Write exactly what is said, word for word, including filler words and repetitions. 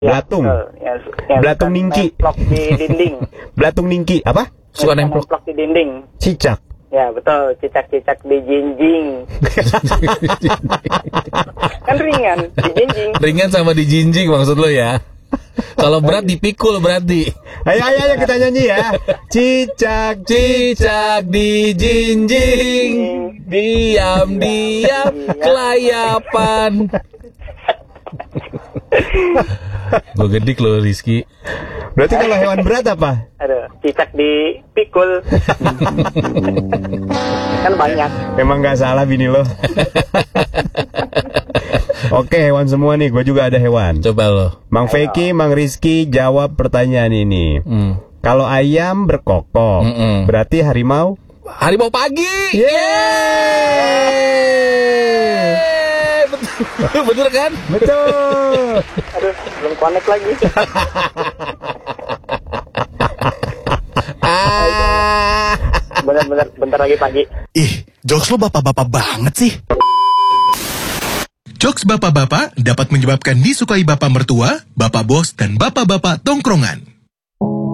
Belatung. Ya, yang Belatung ningki. Nemplok di dinding. Belatung ningki. Apa? Suka nemplok. Nemplok di dinding. Cicak. Ya betul, cicak-cicak di jinjing. Kan ringan, di jinjing. Ringan sama dijinjing maksud lo ya. Kalau berat dipikul berarti. Ayo, ayo, ayo kita nyanyi ya. Cicak, Cicak di jinjing, diam-diam kelayapan. Gue gedik lo Rizky. Berarti kalau hewan berat apa? Aduh, cicak di pikul. Kan banyak. Memang nggak salah bini lo. Oke, hewan semua nih. Gue juga ada hewan. Coba lo. Mang Feki, Mang Rizky jawab pertanyaan ini. Hmm. Kalau ayam berkokok, Mm-mm. berarti harimau? Harimau pagi. Yeay! Betul, betul kan? Betul. Aduh, belum connect lagi. Ah. Bener-bener bentar lagi pagi. Ih, jokes lo bapak-bapak banget sih. Jokes bapak-bapak dapat menyebabkan disukai bapak mertua, bapak bos, dan bapak-bapak tongkrongan.